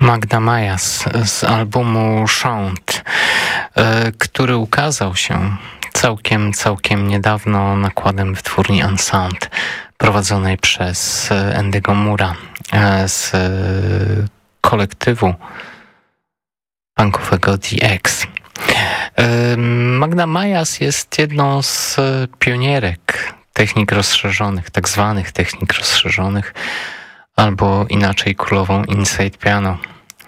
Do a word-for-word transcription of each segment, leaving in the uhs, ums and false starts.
Magda Majas z albumu Chant, który ukazał się całkiem, całkiem niedawno nakładem wytwórni Unsound prowadzonej przez Andy'ego Moore'a z kolektywu punkowego The X. Magda Majas jest jedną z pionierek technik rozszerzonych, tak zwanych technik rozszerzonych, albo inaczej królową inside piano.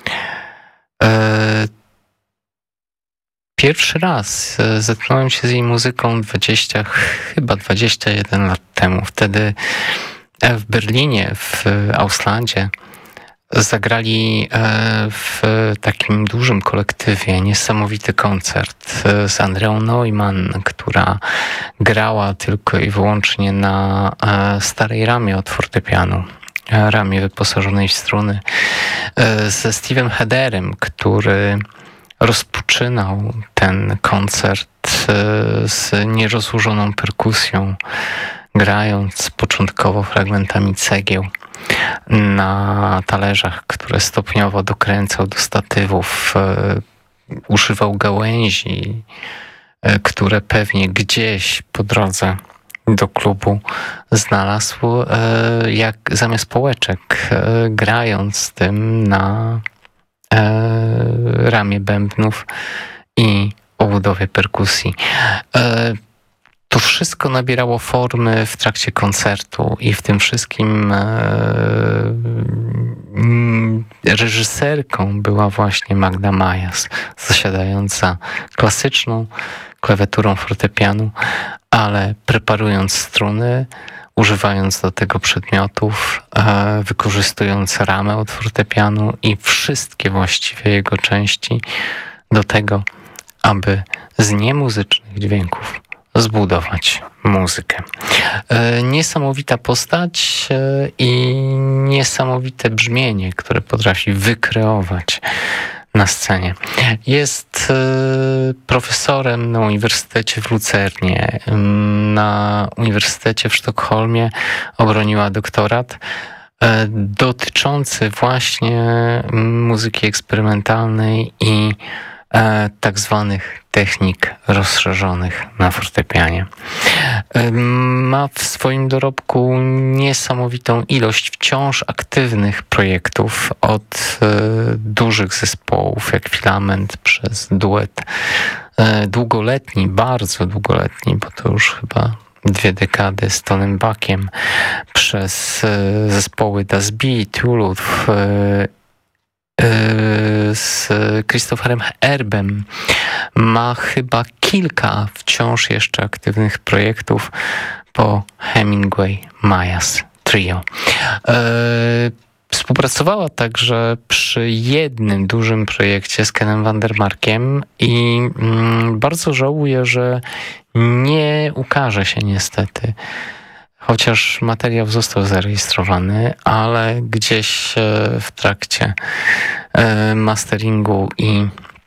Pierwszy raz zetknąłem się z jej muzyką dwadzieścia, chyba dwadzieścia jeden lat temu. Wtedy w Berlinie, w Auslandzie zagrali w takim dużym kolektywie niesamowity koncert z Andreą Neumann, która grała tylko i wyłącznie na starej ramie od fortepianu, ramie wyposażonej w struny, ze Steve'em Hederem, który rozpoczynał ten koncert z nierozłożoną perkusją, grając początkowo fragmentami cegieł na talerzach, które stopniowo dokręcał do statywów. Używał gałęzi, które pewnie gdzieś po drodze do klubu znalazł, jak zamiast pałeczek, grając z tym na ramię bębnów i obudowie perkusji. To wszystko nabierało formy w trakcie koncertu i w tym wszystkim reżyserką była właśnie Magda Majas, zasiadająca klasyczną klawiaturą fortepianu, ale preparując struny, używając do tego przedmiotów, wykorzystując ramę od fortepianu i wszystkie właściwie jego części do tego, aby z niemuzycznych dźwięków zbudować muzykę. Niesamowita postać i niesamowite brzmienie, które potrafi wykreować na scenie. Jest profesorem na Uniwersytecie w Lucernie. Na Uniwersytecie w Sztokholmie obroniła doktorat dotyczący właśnie muzyki eksperymentalnej i tak zwanych technik rozszerzonych na fortepianie. Ma w swoim dorobku niesamowitą ilość wciąż aktywnych projektów, od dużych zespołów jak Filament, przez duet długoletni, bardzo długoletni, bo to już chyba dwie dekady z Tonym Buckiem, przez zespoły Das Beat, Tulów, z Christopherem Erbem. Ma chyba kilka wciąż jeszcze aktywnych projektów po Hemingway Majas Trio. Współpracowała także przy jednym dużym projekcie z Kenem Vandermarkiem i bardzo żałuję, że nie ukaże się niestety. Chociaż materiał został zarejestrowany, ale gdzieś w trakcie masteringu i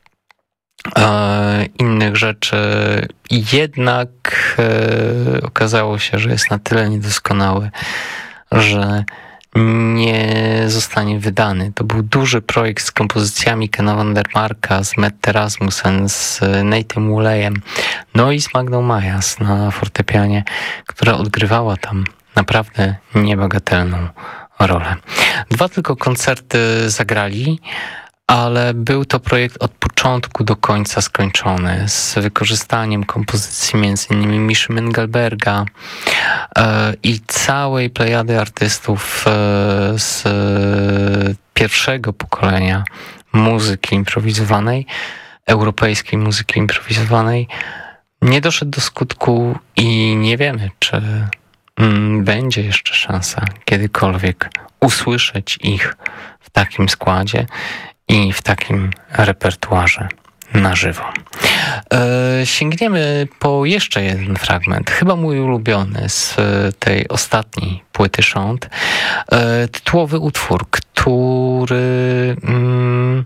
innych rzeczy jednak okazało się, że jest na tyle niedoskonały, że nie zostanie wydany. To był duży projekt z kompozycjami Kena Vandermarka, z Mette Rasmussen, z Nate'em Wooleyem, no i z Magdą Majas na fortepianie, która odgrywała tam naprawdę niebagatelną rolę. Dwa tylko koncerty zagrali, ale był to projekt od początku do końca skończony, z wykorzystaniem kompozycji między innymi Miszy Mengelberga e, i całej plejady artystów e, z pierwszego pokolenia muzyki improwizowanej, europejskiej muzyki improwizowanej. Nie doszedł do skutku i nie wiemy, czy mm, będzie jeszcze szansa kiedykolwiek usłyszeć ich w takim składzie i w takim repertuarze na żywo. E, sięgniemy po jeszcze jeden fragment, chyba mój ulubiony z tej ostatniej płyty Chant. E, tytułowy utwór, który mm,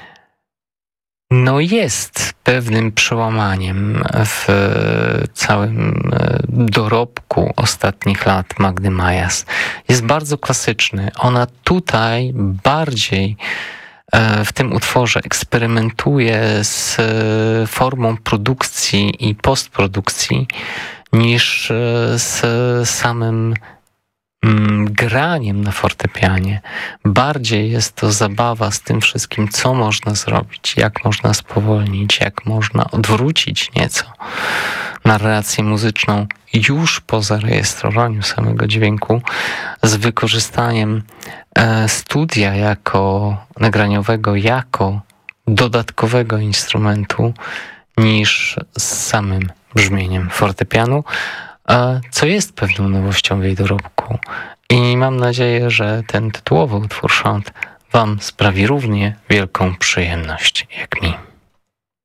no jest pewnym przełamaniem w całym dorobku ostatnich lat Magdy Majas. Jest bardzo klasyczny. Ona tutaj bardziej w tym utworze eksperymentuję z formą produkcji i postprodukcji niż z samym graniem na fortepianie. Bardziej jest to zabawa z tym wszystkim, co można zrobić, jak można spowolnić, jak można odwrócić nieco narrację muzyczną już po zarejestrowaniu samego dźwięku z wykorzystaniem studia jako nagraniowego, jako dodatkowego instrumentu niż z samym brzmieniem fortepianu, co jest pewną nowością w jej dorobku. I mam nadzieję, że ten tytułowy utwór Chant wam sprawi równie wielką przyjemność jak mi.